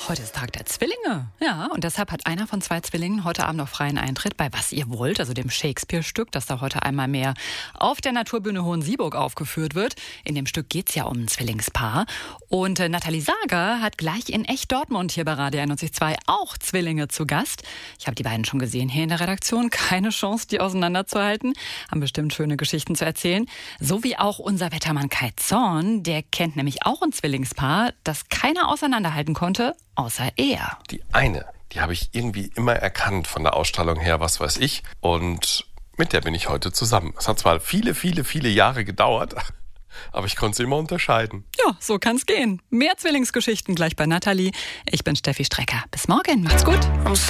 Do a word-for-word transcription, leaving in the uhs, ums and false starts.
Heute ist Tag der Zwillinge. Ja, und deshalb hat einer von zwei Zwillingen heute Abend noch freien Eintritt bei Was ihr wollt, also dem Shakespeare-Stück, das da heute einmal mehr auf der Naturbühne Hohensieburg aufgeführt wird. In dem Stück geht's ja um ein Zwillingspaar. Und äh, Nathalie Sager hat gleich in echt Dortmund hier bei Radio einundneunzig Komma zwei auch Zwillinge zu Gast. Ich habe die beiden schon gesehen hier in der Redaktion. Keine Chance, die auseinanderzuhalten. Haben bestimmt schöne Geschichten zu erzählen. So wie auch unser Wettermann Kai Zorn. Der kennt nämlich auch ein Zwillingspaar, das keiner auseinanderhalten konnte, außer er. Die eine, die habe ich irgendwie immer erkannt von der Ausstrahlung her, was weiß ich. Und mit der bin ich heute zusammen. Es hat zwar viele, viele, viele Jahre gedauert, aber ich konnte sie immer unterscheiden. Ja, so kann's gehen. Mehr Zwillingsgeschichten gleich bei Nathalie. Ich bin Steffi Strecker. Bis morgen. Macht's gut.